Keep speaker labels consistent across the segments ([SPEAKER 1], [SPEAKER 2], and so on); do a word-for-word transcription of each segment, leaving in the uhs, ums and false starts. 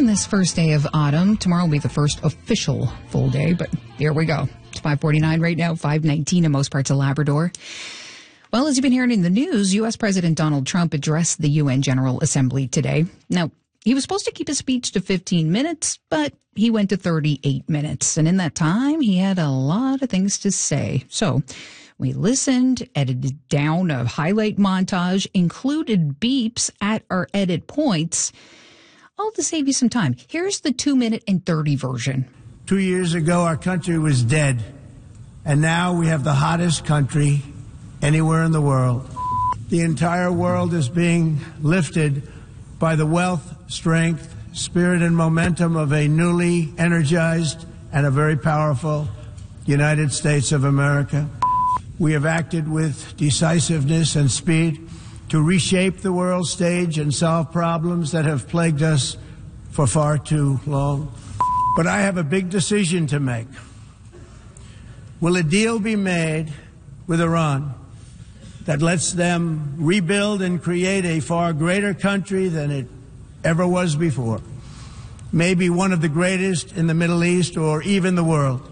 [SPEAKER 1] on this first day of autumn. Tomorrow will be the first official full day, but here we go. It's five forty-nine right now, five nineteen in most parts of Labrador. Well, as you've been hearing in the news, U S. President Donald Trump addressed the U N General Assembly today. Now, he was supposed to keep his speech to fifteen minutes, but he went to thirty-eight minutes. And in that time, he had a lot of things to say. So we listened, edited down a highlight montage, included beeps at our edit points, all to save you some time. Here's the two minute and thirty version.
[SPEAKER 2] Two years ago, our country was dead. And now we have the hottest country anywhere in the world. The entire world is being lifted by the wealth, strength, spirit, and momentum of a newly energized and a very powerful United States of America. We have acted with decisiveness and speed to reshape the world stage and solve problems that have plagued us for far too long. But I have a big decision to make. Will a deal be made with Iran that lets them rebuild and create a far greater country than it ever was before? Maybe one of the greatest in the Middle East or even the world?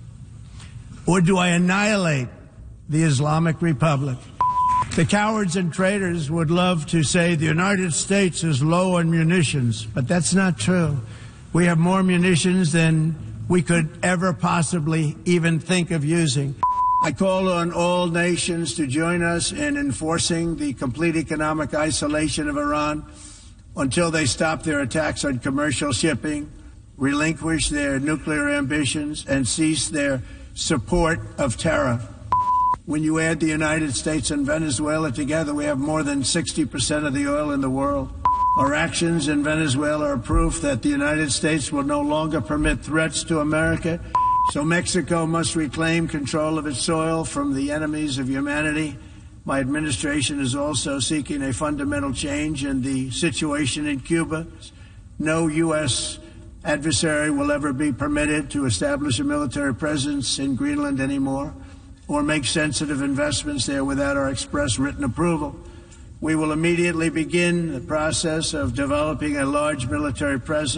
[SPEAKER 2] Or do I annihilate the Islamic Republic? The cowards and traitors would love to say the United States is low on munitions, but that's not true. We have more munitions than we could ever possibly even think of using. I call on all nations to join us in enforcing the complete economic isolation of Iran until they stop their attacks on commercial shipping, relinquish their nuclear ambitions, and cease their support of terror. When you add the United States and Venezuela together, we have more than sixty percent of the oil in the world. Our actions in Venezuela are proof that the United States will no longer permit threats to America, so Mexico must reclaim control of its soil from the enemies of humanity. My administration is also seeking a fundamental change in the situation in Cuba. No U S adversary will ever be permitted to establish a military presence in Greenland anymore or make sensitive investments there without our express written approval. We will immediately begin the process of developing a large military presence